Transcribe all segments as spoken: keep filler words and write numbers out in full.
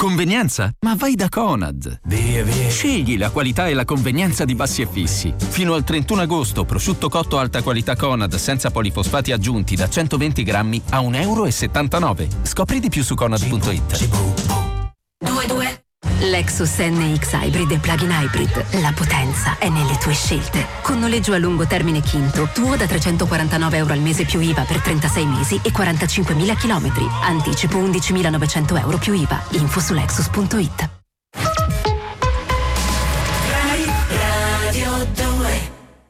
Convenienza? Ma vai da Conad. Via, via. Scegli la qualità e la convenienza di Bassi e Fissi. Fino al trentuno agosto, prosciutto cotto alta qualità Conad senza polifosfati aggiunti da centoventi grammi a un euro e settantanove. Scopri di più su conad punto it. due due Lexus N X Hybrid e Plug-in Hybrid. La potenza è nelle tue scelte. Con noleggio a lungo termine Quinto, tuo da trecentoquarantanove euro al mese più I V A per trentasei mesi e quarantacinquemila chilometri. Anticipo undicimilanovecento euro più I V A. Info su lexus punto it. Radio due.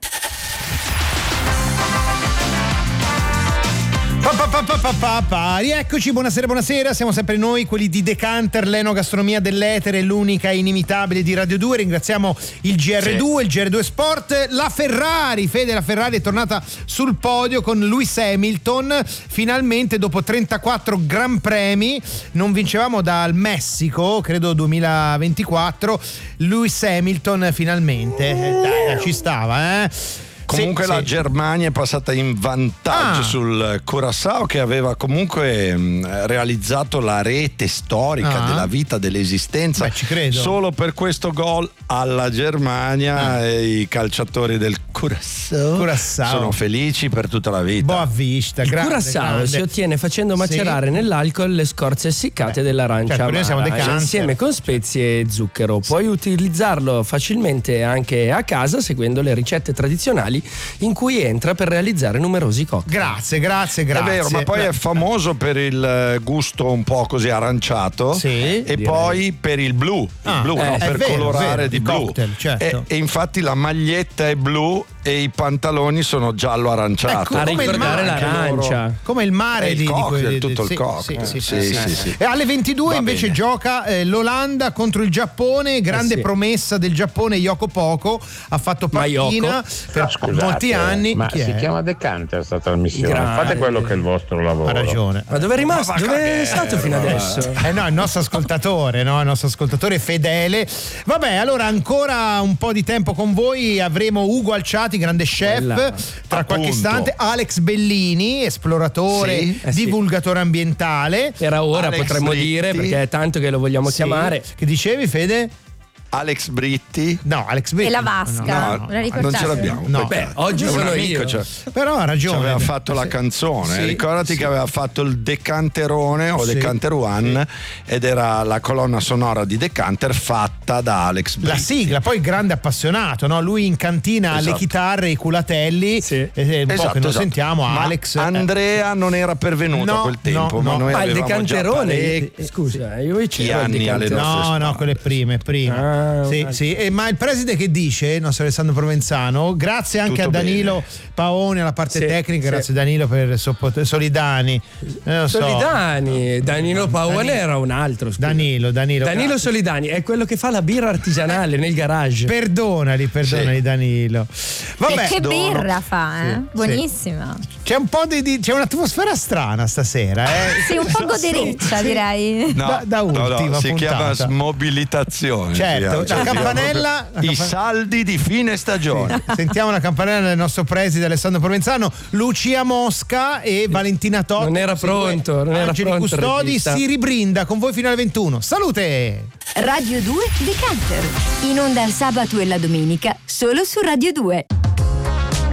Pa, pa, pa, pa, pa, pa, pa. Rieccoci, buonasera, buonasera. Siamo sempre noi, quelli di Decanter, l'enogastronomia dell'etere, l'unica e inimitabile di Radio due. Ringraziamo il G R due, sì. il G R due Sport, la Ferrari. Fede, la Ferrari è tornata sul podio con Lewis Hamilton. Finalmente, dopo trentaquattro Gran Premi, non vincevamo dal Messico, credo duemilaventiquattro. Lewis Hamilton finalmente. Eh, dai, ci stava, eh. Comunque sì, la sì. Germania è passata in vantaggio ah. sul Curaçao, che aveva comunque mh, realizzato la rete storica ah. della vita, dell'esistenza. Beh, ci credo. Solo per questo gol alla Germania ah. e i calciatori del Curaçao, Curaçao sono felici per tutta la vita. Boa vista. Il grande, Curaçao grande. si ottiene facendo macerare sì. nell'alcol le scorze essiccate Beh, dell'arancia certo, noi siamo amara, insieme con spezie e zucchero. Puoi sì. utilizzarlo facilmente anche a casa seguendo le ricette tradizionali in cui entra per realizzare numerosi cocktail. Grazie, grazie, grazie. È vero, ma poi no. è famoso per il gusto un po' così aranciato sì, e direi. poi per il blu, il ah, blu eh, no? per vero, colorare vero, di blu. Cocktail, certo. e, e infatti la maglietta è blu e i pantaloni sono giallo aranciato. Ecco, a ricordare l'arancia. Loro, come il mare il di, cocktail, di, di, tutto di, il cocktail. sì, sì, sì, sì, sì, sì. sì. E alle ventidue Va invece bene. gioca eh, l'Olanda contro il Giappone. Grande eh sì. promessa del Giappone, Yoko Poko ha fatto panchina per Scusate, molti anni. Ma Chi si è? chiama Decanter sta trasmissione. Grande. Fate quello che è il vostro lavoro. Ha ragione. Ma dove è rimasto? Ma Dove è stato fino adesso? Eh no, il nostro ascoltatore, no? Il nostro ascoltatore fedele. Vabbè, allora ancora un po' di tempo con voi. Avremo Ugo Alciati, grande chef. Bella. Tra Appunto. qualche istante Alex Bellini, esploratore, Sì? Eh sì. divulgatore ambientale. Era ora, Alex potremmo Britti. dire, perché è tanto che lo vogliamo Sì. chiamare. Che dicevi, Fede? Alex Britti. No, Alex Britti. E la vasca, No, la non ricordate? ce l'abbiamo. No. Beh, oggi È un sono amico, io. cioè, Però ha ci ragione. aveva fatto la Sì. canzone. Sì, Ricordati sì. che aveva fatto il Decanterone o Sì. Decanter One ed era la colonna sonora di Decanter fatta da Alex Britti. La sigla, poi grande appassionato, no? Lui in cantina Esatto. alle chitarre, i culatelli. Sì. E, e un po' Esatto, che non esatto. sentiamo, Ma Alex. Andrea non era pervenuto No, a quel tempo, no, ma no. noi Ma il avevamo già decanterone, parecchi- scusa, io Chi c'ero il anni alle decanterone. nostre No, no, spalle. quelle prime, prime. Ah, sì, un sì. E, ma il preside che dice, il nostro Alessandro Provenzano, grazie anche Tutto a Danilo bene. Paoni alla parte Sì, tecnica, sì. grazie Danilo per sopport- Solidani. Eh, non so. Solidani, Danilo Paone Danilo. era un altro. scusa. Danilo, Danilo. Danilo grazie. Solidani è quello che fa la birra artigianale nel garage. Perdonali, perdonali Sì. Danilo. Vabbè, E che dono. birra fa, eh? Sì, Buonissima. c'è un po' di, di- c'è un'atmosfera strana stasera, eh? Sì, un po' godereccia, Sì. direi. No, Da- da no, no, ultima si chiama puntata. smobilitazione. Certo, si chiama. la Cioè, campanella- si chiama proprio la I campan- saldi di fine stagione. Sentiamo la campanella del nostro preside Alessandro Provenzano, Lucia Mosca e Valentina Totti. Non era pronto, non era Angeli pronto il Custodi regista. si ribrinda con voi fino alle ventuno. Salute! Radio due Decanter. In onda il sabato e la domenica solo su Radio due.